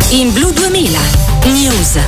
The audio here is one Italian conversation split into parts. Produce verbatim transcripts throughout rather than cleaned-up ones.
In Blu duemila News.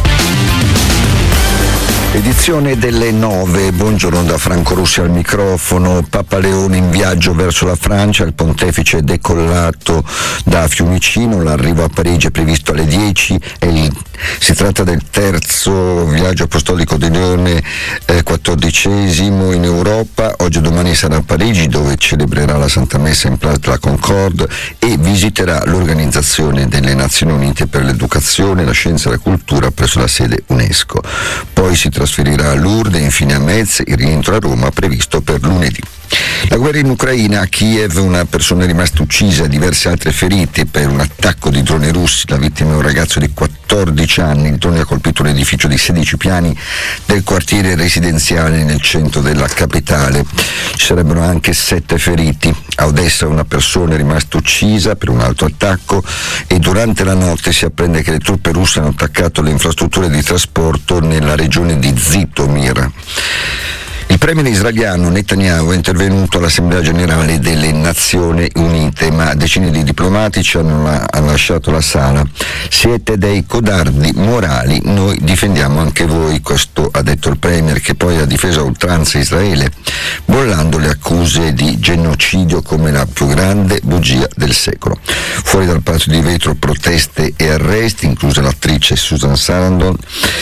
Edizione delle nove, buongiorno da Franco Russi al microfono. Papa Leone in viaggio verso la Francia, il pontefice è decollato da Fiumicino, l'arrivo a Parigi è previsto alle dieci, e il, si tratta del terzo viaggio apostolico di Leone, eh, quattordicesimo in Europa. Oggi e domani sarà a Parigi, dove celebrerà la Santa Messa in Place de la Concorde e visiterà l'Organizzazione delle Nazioni Unite per l'Educazione, la Scienza e la Cultura presso la sede UNESCO. Poi si trasferirà a Lourdes e infine a Metz, il rientro a Roma previsto per lunedì. La guerra in Ucraina, a Kiev una persona è rimasta uccisa e diverse altre ferite per un attacco di droni russi. La vittima è un ragazzo di quattordici anni, il drone ha colpito un edificio di sedici piani del quartiere residenziale nel centro della capitale. Ci sarebbero anche sette feriti. A Odessa una persona è rimasta uccisa per un altro attacco e durante la notte si apprende che le truppe russe hanno attaccato le infrastrutture di trasporto nella regione di Zitomir. Il premier israeliano Netanyahu è intervenuto all'Assemblea Generale delle Nazioni Unite, ma decine di diplomatici hanno, la, hanno lasciato la sala. Siete dei codardi morali, noi difendiamo anche voi, questo ha detto il premier, che poi ha difeso a oltranza Israele, bollando le accuse di genocidio come la più grande bugia del secolo. Fuori dal Palazzo di Vetro proteste e arresti, inclusa l'attrice Susan Sarandon.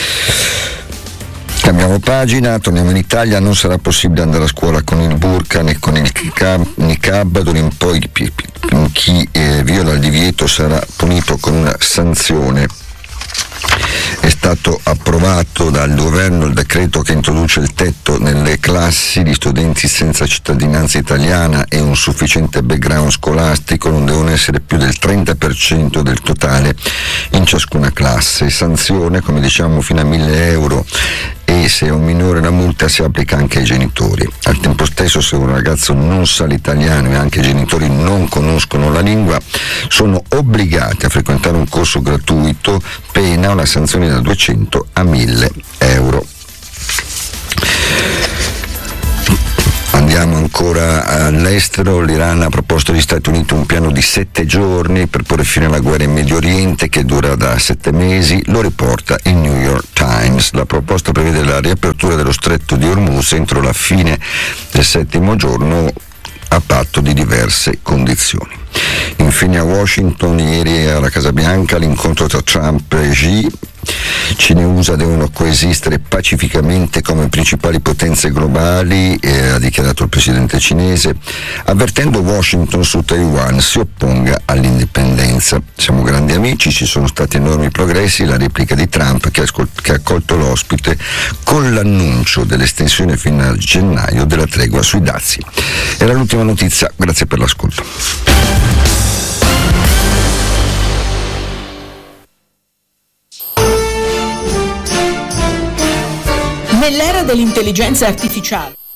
Cambiamo pagina, torniamo in Italia. Non sarà possibile andare a scuola con il burqa né con il niqab. D'ora in poi chi eh, viola il divieto sarà punito con una sanzione. È stato approvato dal governo il decreto che introduce il tetto nelle classi di studenti senza cittadinanza italiana e un sufficiente background scolastico. Non devono essere più del trenta per cento del totale in ciascuna classe. Sanzione, come diciamo, fino a mille euro, e se è un minore la multa si applica anche ai genitori. Al tempo stesso, se un ragazzo non sa l'italiano e anche i genitori non conoscono la lingua, sono obbligati a frequentare un corso gratuito, pena una sanzione da duecento a mille euro. Andiamo ancora all'estero. L'Iran ha proposto agli Stati Uniti un piano di sette giorni per porre fine alla guerra in Medio Oriente che dura da sette mesi, lo riporta il New York Times. La proposta prevede la riapertura dello stretto di Hormuz entro la fine del settimo giorno a patto di diverse condizioni. Infine a Washington, ieri alla Casa Bianca, l'incontro tra Trump e Xi. Cina e U S A devono coesistere pacificamente come principali potenze globali, eh, ha dichiarato il presidente cinese, avvertendo Washington su Taiwan si opponga all'indipendenza. Siamo grandi amici, ci sono stati enormi progressi, la replica di Trump che ha, ascol- che ha accolto l'ospite con l'annuncio dell'estensione fino a gennaio della tregua sui dazi. Era l'ultima notizia, grazie per l'ascolto. Nell'era dell'intelligenza artificiale